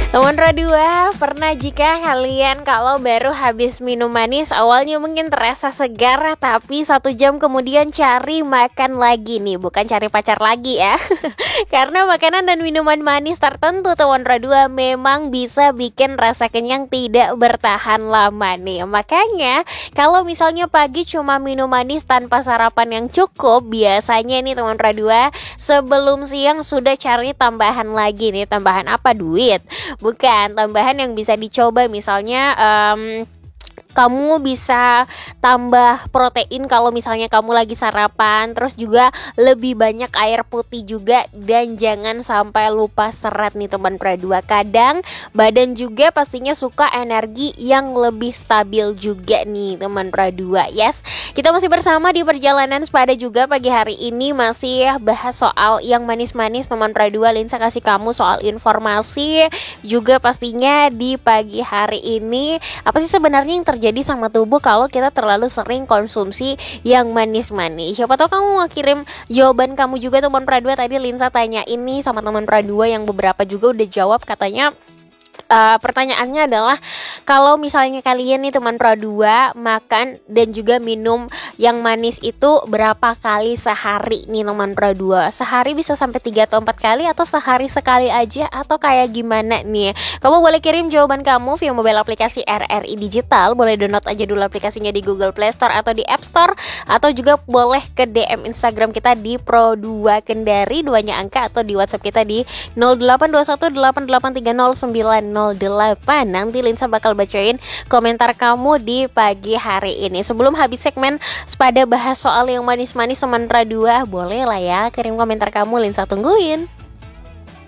Teman Radua, pernah jika kalian kalau baru habis minum manis awalnya mungkin terasa segar, tapi 1 jam kemudian cari makan lagi nih, bukan cari pacar lagi ya. Karena makanan dan minuman manis tertentu teman Radua memang bisa bikin rasa kenyang tidak bertahan lama nih. Makanya kalau misalnya pagi cuma minum manis tanpa sarapan yang cukup, biasanya nih teman Radua sebelum siang sudah cari tambahan lagi nih. Tambahan apa? Duit. Bukan, tambahan yang bisa dicoba misalnya kamu bisa tambah protein kalau misalnya kamu lagi sarapan. Terus juga lebih banyak air putih juga. Dan jangan sampai lupa serat nih teman Pradua. Kadang badan juga pastinya suka energi yang lebih stabil juga nih teman Pradua. Yes, kita masih bersama di perjalanan sepada juga pagi hari ini. Masih bahas soal yang manis-manis teman Pradua. Linsa kasih kamu soal informasi juga pastinya di pagi hari ini. Apa sih sebenarnya yang terjadi sama tubuh kalau kita terlalu sering konsumsi yang manis-manis? Siapa tahu kamu mau kirim jawaban kamu juga teman Pradua. Tadi Linsa tanya ini sama teman Pradua yang beberapa juga udah jawab. Katanya pertanyaannya adalah kalau misalnya kalian nih teman Pradua makan dan juga minum yang manis itu berapa kali sehari nih teman Pradua? Sehari bisa sampai 3 atau 4 kali atau sehari sekali aja atau kayak gimana nih? Kamu boleh kirim jawaban kamu via mobile aplikasi RRI Digital. Boleh download aja dulu aplikasinya di Google Play Store atau di App Store. Atau juga boleh ke DM Instagram kita di Pro2 Kendari 2-nya angka, atau di WhatsApp kita di 082188309008. Nanti Linsa bakal bacain komentar kamu di pagi hari ini. Sebelum habis segmen sepada bahas soal yang manis-manis teman Pradua, boleh lah ya kirim komentar kamu, Linsa tungguin.